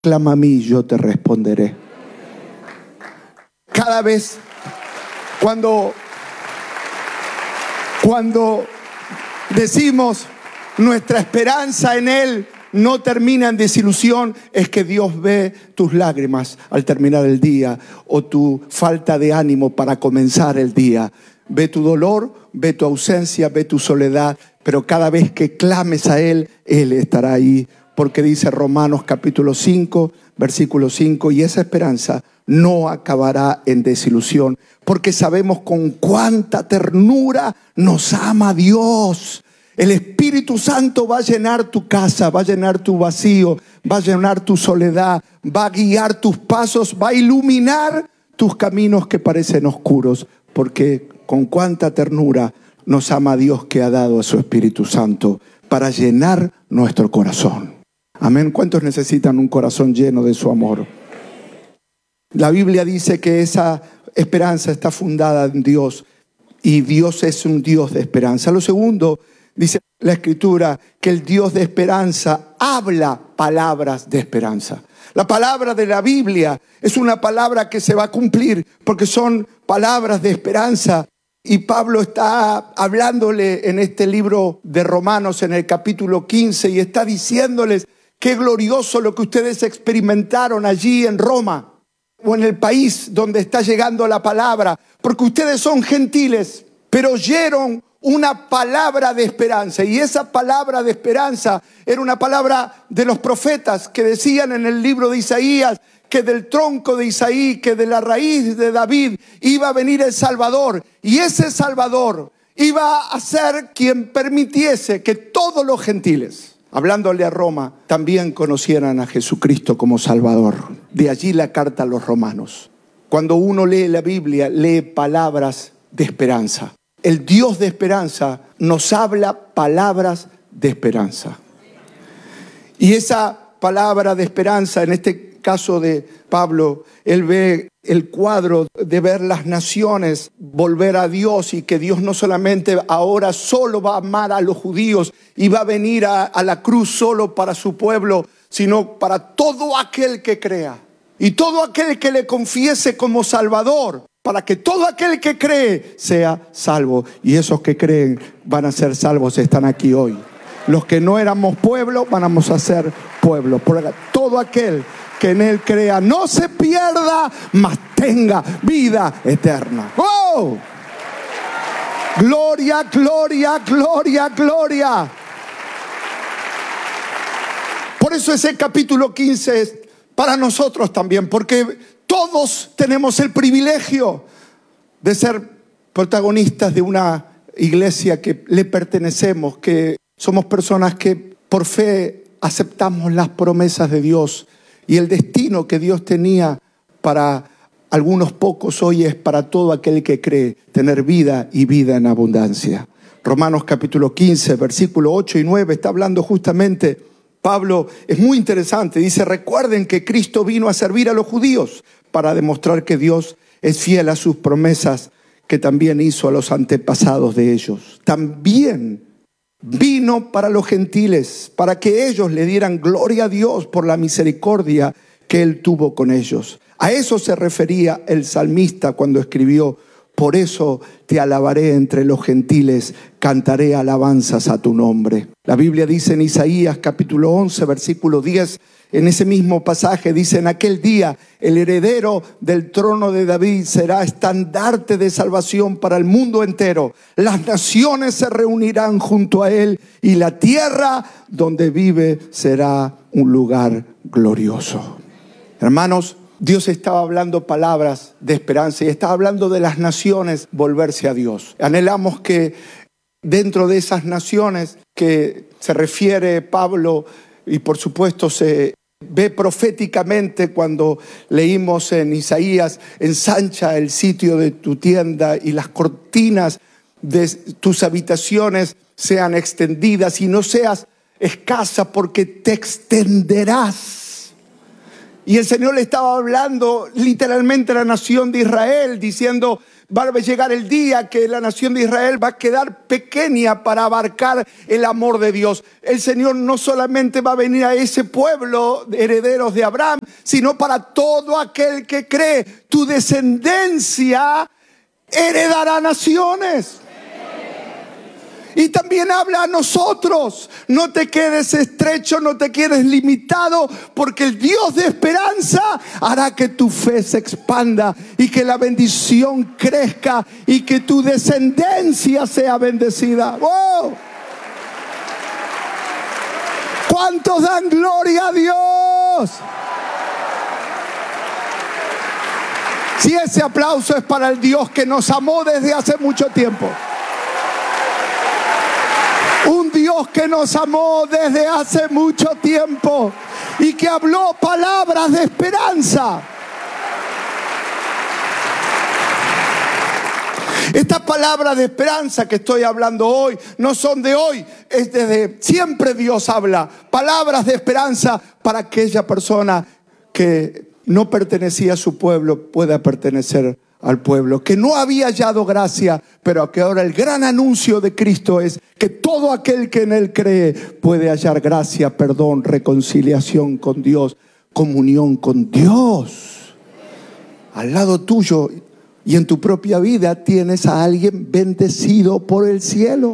Clama a mí y yo te responderé. Cada vez cuando decimos nuestra esperanza en Él no termina en desilusión, es que Dios ve tus lágrimas al terminar el día o tu falta de ánimo para comenzar el día. Ve tu dolor, ve tu ausencia, ve tu soledad, pero cada vez que clames a Él, Él estará ahí. Porque dice Romanos capítulo 5, versículo 5, y esa esperanza no acabará en desilusión, porque sabemos con cuánta ternura nos ama Dios. El Espíritu Santo va a llenar tu casa, va a llenar tu vacío, va a llenar tu soledad, va a guiar tus pasos, va a iluminar tus caminos que parecen oscuros, porque con cuánta ternura nos ama Dios, que ha dado a su Espíritu Santo para llenar nuestro corazón. Amén. ¿Cuántos necesitan un corazón lleno de su amor? La Biblia dice que esa esperanza está fundada en Dios, y Dios es un Dios de esperanza. Lo segundo, dice la Escritura, que el Dios de esperanza habla palabras de esperanza. La palabra de la Biblia es una palabra que se va a cumplir, porque son palabras de esperanza. Y Pablo está hablándole en este libro de Romanos, en el capítulo 15, y está diciéndoles: qué glorioso lo que ustedes experimentaron allí en Roma, o en el país donde está llegando la palabra, porque ustedes son gentiles, pero oyeron una palabra de esperanza. Y esa palabra de esperanza era una palabra de los profetas que decían en el libro de Isaías que del tronco de Isaí, que de la raíz de David iba a venir el Salvador. Y ese Salvador iba a ser quien permitiese que todos los gentiles, hablándole a Roma, también conocieran a Jesucristo como Salvador. De allí la carta a los romanos. Cuando uno lee la Biblia, lee palabras de esperanza. El Dios de esperanza nos habla palabras de esperanza. Y esa palabra de esperanza, en este caso de Pablo, él ve el cuadro de ver las naciones volver a Dios, y que Dios no solamente ahora solo va a amar a los judíos y va a venir a la cruz solo para su pueblo, sino para todo aquel que crea y todo aquel que le confiese como Salvador, para que todo aquel que cree sea salvo. Y esos que creen van a ser salvos, están aquí hoy. Los que no éramos pueblo, vamos a ser pueblo. Por todo aquel que en Él crea no se pierda, mas tenga vida eterna. ¡Oh! Gloria, gloria, gloria, gloria. Por eso ese capítulo 15 es para nosotros también, porque todos tenemos el privilegio de ser protagonistas de una iglesia que le pertenecemos, que somos personas que por fe aceptamos las promesas de Dios, y el destino que Dios tenía para algunos pocos hoy es para todo aquel que cree, tener vida y vida en abundancia. Romanos capítulo 15, versículo 8 y 9 está hablando justamente. Pablo es muy interesante, dice: recuerden que Cristo vino a servir a los judíos para demostrar que Dios es fiel a sus promesas, que también hizo a los antepasados de ellos. También vino para los gentiles, para que ellos le dieran gloria a Dios por la misericordia que Él tuvo con ellos. A eso se refería el salmista cuando escribió: por eso te alabaré entre los gentiles, cantaré alabanzas a tu nombre. La Biblia dice en Isaías capítulo 11, versículo 10, en ese mismo pasaje dice: en aquel día el heredero del trono de David será estandarte de salvación para el mundo entero. Las naciones se reunirán junto a él, y la tierra donde vive será un lugar glorioso. Hermanos, Dios estaba hablando palabras de esperanza, y estaba hablando de las naciones volverse a Dios. Anhelamos que dentro de esas naciones que se refiere Pablo, y por supuesto se ve proféticamente cuando leímos en Isaías: ensancha el sitio de tu tienda y las cortinas de tus habitaciones sean extendidas, y no seas escasa, porque te extenderás. Y el Señor le estaba hablando literalmente a la nación de Israel, diciendo: Va a llegar el día que la nación de Israel va a quedar pequeña para abarcar el amor de Dios. El Señor no solamente va a venir a ese pueblo, herederos de Abraham, sino para todo aquel que cree. Tu descendencia heredará naciones. Y también habla a nosotros. No te quedes estrecho, no te quedes limitado, porque el Dios de esperanza hará que tu fe se expanda y que la bendición crezca y que tu descendencia sea bendecida. ¡Wow! ¿Cuántos dan gloria a Dios? Si ese aplauso es para el Dios que nos amó desde hace mucho tiempo. Un Dios que nos amó desde hace mucho tiempo y que habló palabras de esperanza. Estas palabras de esperanza que estoy hablando hoy no son de hoy, es desde siempre Dios habla. Palabras de esperanza para aquella persona que no pertenecía a su pueblo pueda pertenecer al pueblo, que no había hallado gracia, pero que ahora el gran anuncio de Cristo es que todo aquel que en Él cree puede hallar gracia, perdón, reconciliación con Dios, comunión con Dios. Al lado tuyo y en tu propia vida tienes a alguien bendecido por el cielo.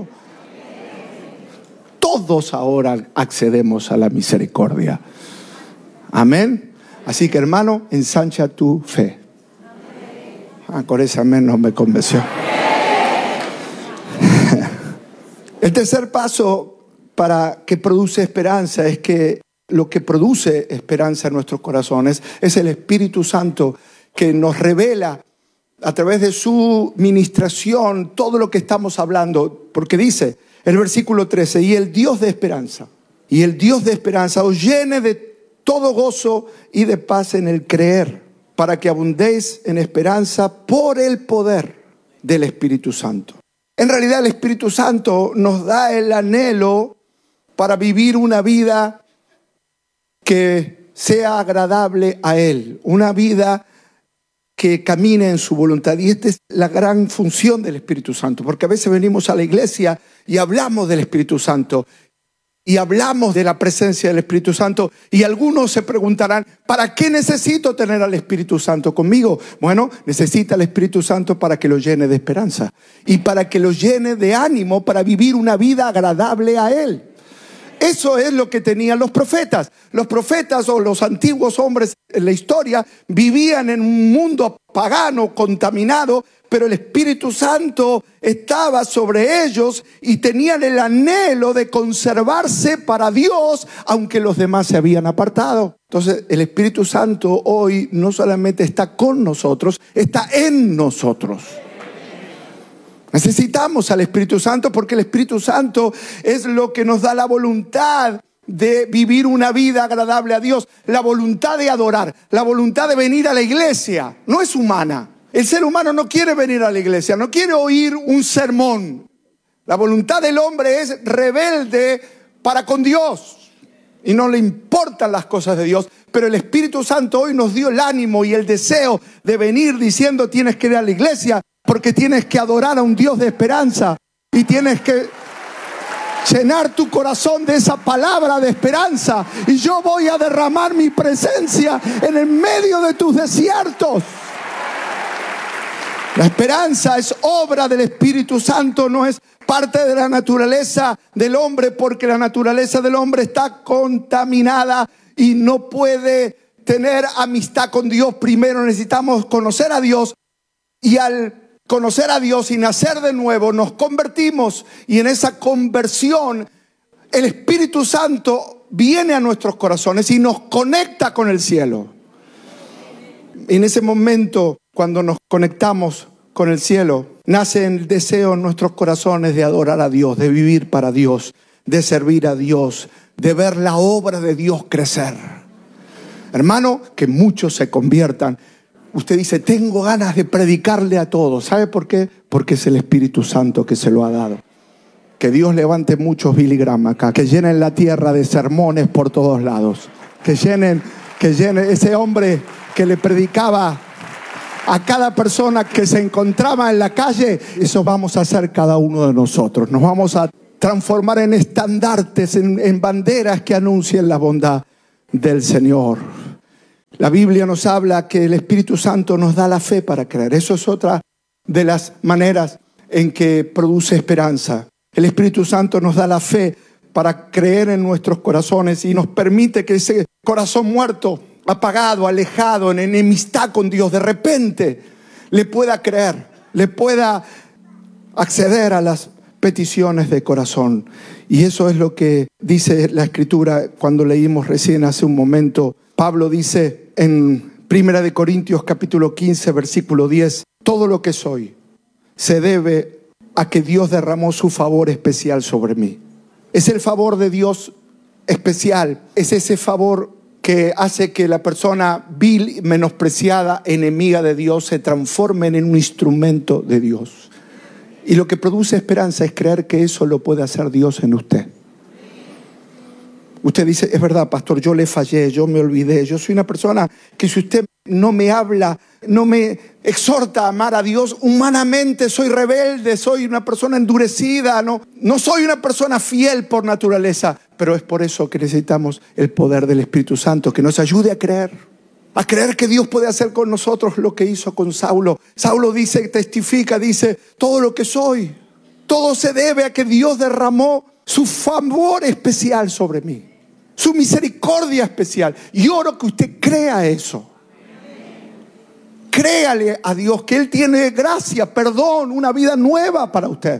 Todos ahora accedemos a la misericordia. Amén. Así que, hermano, ensancha tu fe. Con ese amén no me convenció. El tercer paso para que produce esperanza es que lo que produce esperanza en nuestros corazones es el Espíritu Santo, que nos revela a través de su ministración todo lo que estamos hablando. Porque dice el versículo 13: y el Dios de esperanza os llene de todo gozo y de paz en el creer, para que abundéis en esperanza por el poder del Espíritu Santo. En realidad el Espíritu Santo nos da el anhelo para vivir una vida que sea agradable a Él, una vida que camine en su voluntad. Y esta es la gran función del Espíritu Santo, porque a veces venimos a la iglesia y hablamos del Espíritu Santo y hablamos de la presencia del Espíritu Santo, y algunos se preguntarán: ¿para qué necesito tener al Espíritu Santo conmigo? Bueno, necesita el Espíritu Santo para que lo llene de esperanza y para que lo llene de ánimo para vivir una vida agradable a Él. Eso es lo que tenían los profetas. Los profetas, o los antiguos hombres en la historia, vivían en un mundo pagano, contaminado, pero el Espíritu Santo estaba sobre ellos y tenían el anhelo de conservarse para Dios, aunque los demás se habían apartado. Entonces el Espíritu Santo hoy no solamente está con nosotros, está en nosotros. Necesitamos al Espíritu Santo porque el Espíritu Santo es lo que nos da la voluntad de vivir una vida agradable a Dios, la voluntad de adorar, la voluntad de venir a la iglesia. No es humana. El ser humano no quiere venir a la iglesia, no quiere oír un sermón. La voluntad del hombre es rebelde para con Dios y no le importan las cosas de Dios. Pero el Espíritu Santo hoy nos dio el ánimo y el deseo de venir diciendo: tienes que ir a la iglesia porque tienes que adorar a un Dios de esperanza y tienes que llenar tu corazón de esa palabra de esperanza. Y yo voy a derramar mi presencia en el medio de tus desiertos. La esperanza es obra del Espíritu Santo, no es parte de la naturaleza del hombre, porque la naturaleza del hombre está contaminada y no puede tener amistad con Dios. Primero necesitamos conocer a Dios, y al conocer a Dios y nacer de nuevo nos convertimos, y en esa conversión el Espíritu Santo viene a nuestros corazones y nos conecta con el cielo. En ese momento, cuando nos conectamos con el cielo, nace el deseo en nuestros corazones de adorar a Dios, de vivir para Dios, de servir a Dios, de ver la obra de Dios crecer. Hermano, que muchos se conviertan. Usted dice: tengo ganas de predicarle a todos. ¿Sabe por qué? Porque es el Espíritu Santo que se lo ha dado. Que Dios levante muchos Billy Graham acá, que llenen la tierra de sermones por todos lados, que llenen ese hombre que le predicaba a cada persona que se encontraba en la calle. Eso vamos a hacer cada uno de nosotros. Nos vamos a transformar en estandartes, en banderas que anuncien la bondad del Señor. La Biblia nos habla que el Espíritu Santo nos da la fe para creer. Eso es otra de las maneras en que produce esperanza. El Espíritu Santo nos da la fe para creer en nuestros corazones y nos permite que ese corazón muerto, apagado, alejado, en enemistad con Dios, de repente le pueda creer, le pueda acceder a las peticiones de corazón. Y eso es lo que dice la Escritura cuando leímos recién hace un momento. Pablo dice en 1 Corintios capítulo 15, versículo 10, todo lo que soy se debe a que Dios derramó su favor especial sobre mí. Es el favor de Dios especial, es ese favor que hace que la persona vil, menospreciada, enemiga de Dios, se transforme en un instrumento de Dios. Y lo que produce esperanza es creer que eso lo puede hacer Dios en usted. Usted dice, es verdad, pastor, yo le fallé, yo me olvidé. Yo soy una persona que si usted no me habla, no me exhorta a amar a Dios, humanamente soy rebelde, soy una persona endurecida, no soy una persona fiel por naturaleza. Pero es por eso que necesitamos el poder del Espíritu Santo, que nos ayude a creer que Dios puede hacer con nosotros lo que hizo con Saulo. Saulo dice, testifica, dice, todo lo que soy, todo se debe a que Dios derramó su favor especial sobre mí, su misericordia especial. Y oro que usted crea eso. Créale a Dios que Él tiene gracia, perdón, una vida nueva para usted.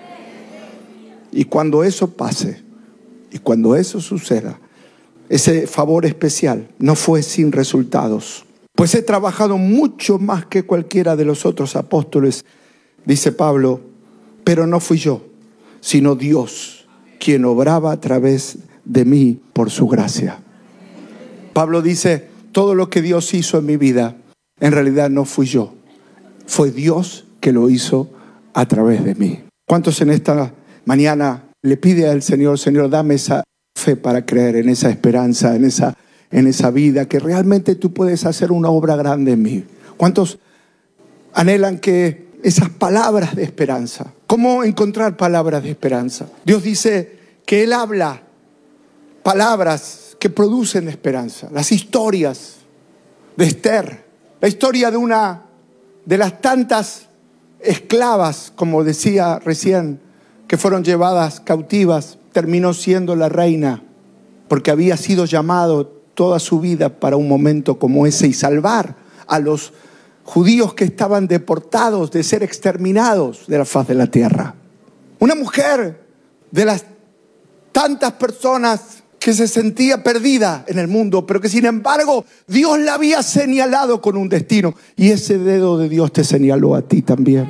Y cuando eso pase, y cuando eso suceda, ese favor especial no fue sin resultados. Pues he trabajado mucho más que cualquiera de los otros apóstoles, dice Pablo, pero no fui yo, sino Dios, quien obraba a través de mí por su gracia. Pablo dice, todo lo que Dios hizo en mi vida, en realidad no fui yo, fue Dios que lo hizo a través de mí. ¿Cuántos en esta mañana le pide al Señor, Señor, dame esa fe para creer en esa esperanza, en esa vida, que realmente tú puedes hacer una obra grande en mí? ¿Cuántos anhelan que esas palabras de esperanza? ¿Cómo encontrar palabras de esperanza? Dios dice que Él habla palabras que producen esperanza. Las historias de Esther, la historia de una de las tantas esclavas, como decía recién, que fueron llevadas cautivas, terminó siendo la reina porque había sido llamado toda su vida para un momento como ese y salvar a los judíos que estaban deportados de ser exterminados de la faz de la tierra. Una mujer de las tantas personas que se sentía perdida en el mundo, pero que sin embargo Dios la había señalado con un destino, y ese dedo de Dios te señaló a ti también.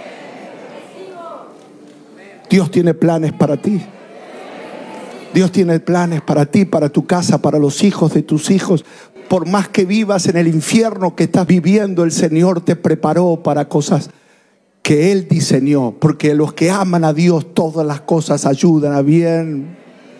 Dios tiene planes para ti. Dios tiene planes para ti, para tu casa, para los hijos de tus hijos. Por más que vivas en el infierno que estás viviendo, el Señor te preparó para cosas que Él diseñó, porque los que aman a Dios, todas las cosas ayudan a bien.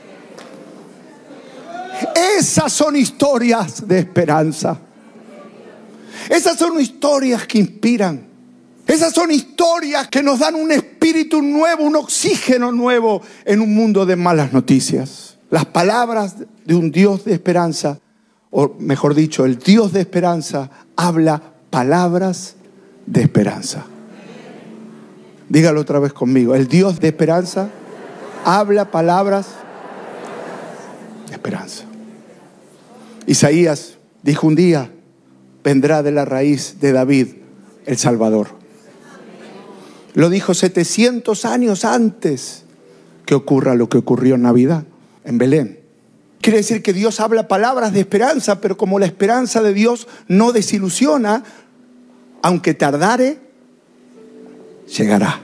Esas son historias de esperanza. Esas son historias que inspiran. Esas son historias que nos dan un espíritu nuevo, un oxígeno nuevo en un mundo de malas noticias. Las palabras de un Dios de esperanza, o mejor dicho, el Dios de esperanza habla palabras de esperanza. Dígalo otra vez conmigo. El Dios de esperanza habla palabras de esperanza. Isaías dijo un día, vendrá de la raíz de David el Salvador. Lo dijo 700 años antes que ocurra lo que ocurrió en Navidad, en Belén. Quiere decir que Dios habla palabras de esperanza, pero como la esperanza de Dios no desilusiona, aunque tardare, llegará.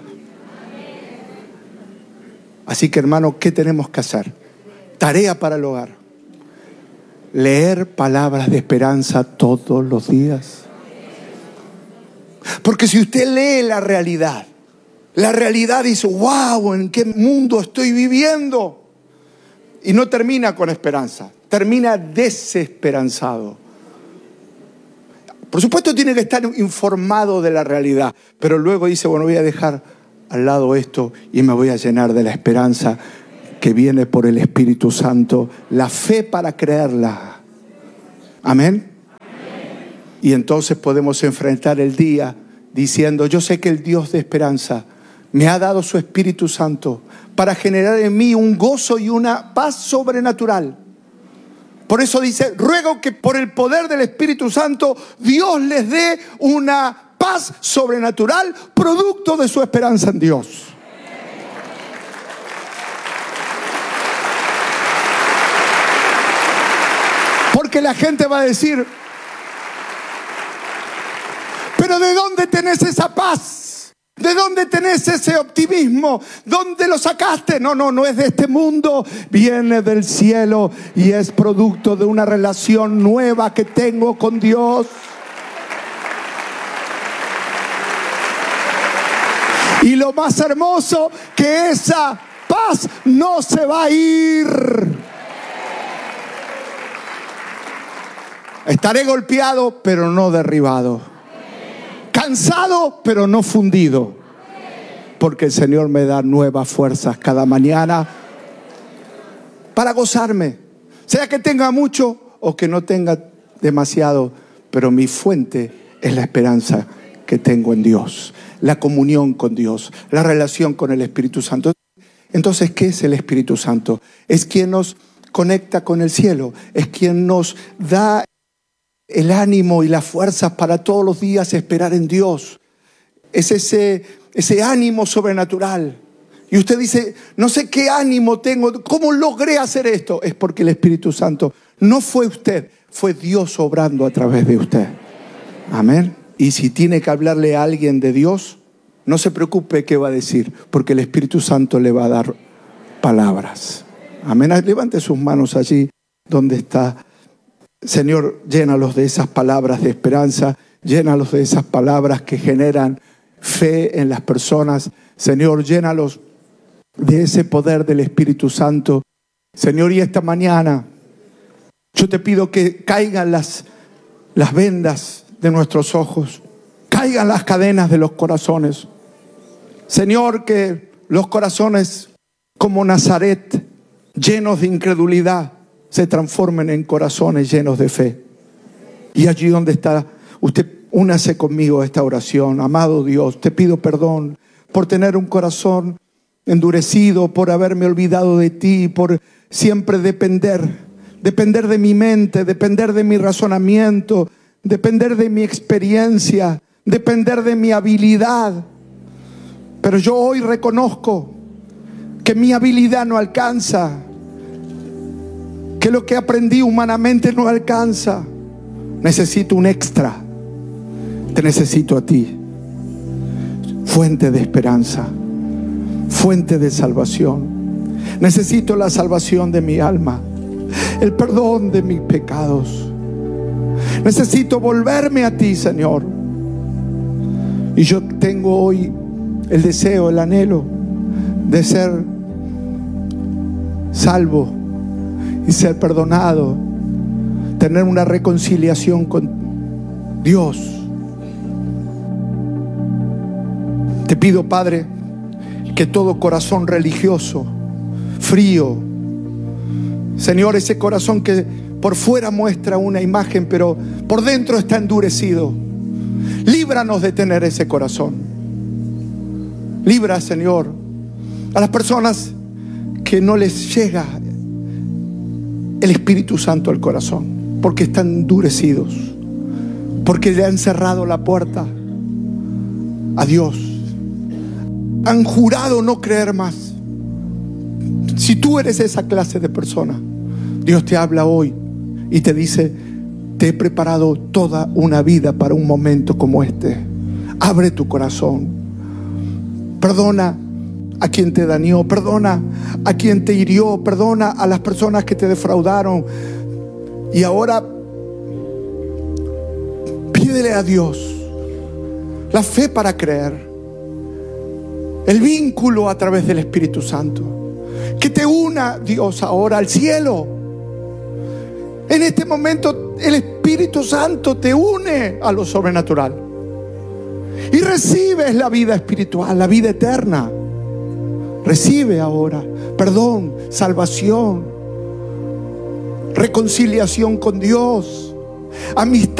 Así que, hermano, ¿qué tenemos que hacer? Tarea para el hogar. Leer palabras de esperanza todos los días. Porque si usted lee la realidad dice, wow, ¿en qué mundo estoy viviendo? Y no termina con esperanza, termina desesperanzado. Por supuesto tiene que estar informado de la realidad, pero luego dice, bueno, voy a dejar al lado esto y me voy a llenar de la esperanza que viene por el Espíritu Santo, la fe para creerla. Amén. Y entonces podemos enfrentar el día diciendo, yo sé que el Dios de esperanza me ha dado su Espíritu Santo para generar en mí un gozo y una paz sobrenatural. Por eso dice, ruego que por el poder del Espíritu Santo Dios les dé una paz sobrenatural, producto de su esperanza en Dios. Porque la gente va a decir, pero ¿de dónde tenés esa paz? ¿De dónde tenés ese optimismo? ¿Dónde lo sacaste? No es de este mundo, viene del cielo y es producto de una relación nueva que tengo con Dios. Y lo más hermoso, que esa paz no se va a ir. Estaré golpeado, pero no derribado. Cansado, pero no fundido. Porque el Señor me da nuevas fuerzas cada mañana para gozarme. Sea que tenga mucho o que no tenga demasiado, pero mi fuente es la esperanza que tengo en Dios, la comunión con Dios, la relación con el Espíritu Santo. Entonces, ¿qué es el Espíritu Santo? Es quien nos conecta con el cielo, es quien nos da el ánimo y las fuerzas para todos los días esperar en Dios. Es ese ánimo sobrenatural. Y usted dice, no sé qué ánimo tengo, ¿cómo logré hacer esto? Es porque el Espíritu Santo no fue usted, fue Dios obrando a través de usted. Amén. Y si tiene que hablarle a alguien de Dios, no se preocupe qué va a decir, porque el Espíritu Santo le va a dar palabras. Amén. Levante sus manos allí donde está. Señor, llénalos de esas palabras de esperanza, llénalos de esas palabras que generan fe en las personas. Señor, llénalos de ese poder del Espíritu Santo. Señor, y esta mañana yo te pido que caigan las vendas de nuestros ojos, caigan las cadenas de los corazones. Señor, que los corazones como Nazaret, llenos de incredulidad, se transformen en corazones llenos de fe. Y allí donde está, usted únase conmigo a esta oración. Amado Dios, te pido perdón por tener un corazón endurecido, por haberme olvidado de ti, por siempre depender de mi mente, depender de mi razonamiento, depender de mi experiencia, depender de mi habilidad. Pero yo hoy reconozco que mi habilidad no alcanza, que lo que aprendí humanamente no alcanza. Necesito un extra. Te necesito a ti, fuente de esperanza, fuente de salvación. Necesito la salvación de mi alma, el perdón de mis pecados. Necesito volverme a ti, Señor. Y yo tengo hoy el deseo, el anhelo de ser salvo y ser perdonado, tener una reconciliación con Dios. Te pido, Padre, que todo corazón religioso, frío, Señor, ese corazón que por fuera muestra una imagen, pero por dentro está endurecido, líbranos de tener ese corazón. Libra, Señor, a las personas que no les llega el Espíritu Santo al corazón, porque están endurecidos, porque le han cerrado la puerta a Dios, han jurado no creer más. Si tú eres esa clase de persona, Dios te habla hoy y te dice, te he preparado toda una vida para un momento como este. Abre tu corazón, perdona a quien te dañó, perdona a quien te hirió, perdona a las personas que te defraudaron. Y ahora pídele a Dios la fe para creer, el vínculo a través del Espíritu Santo, que te una, Dios, ahora al cielo. En este momento el Espíritu Espíritu Santo te une a lo sobrenatural. Y recibes la vida espiritual, la vida eterna. Recibe ahora perdón, salvación, reconciliación con Dios, amistad